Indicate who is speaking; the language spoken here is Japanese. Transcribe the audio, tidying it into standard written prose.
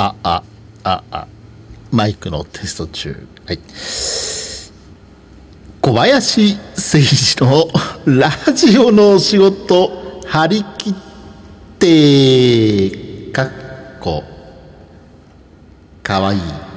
Speaker 1: マイクのテスト中。はい。小林誠二のラジオの仕事、張り切って、かわいい。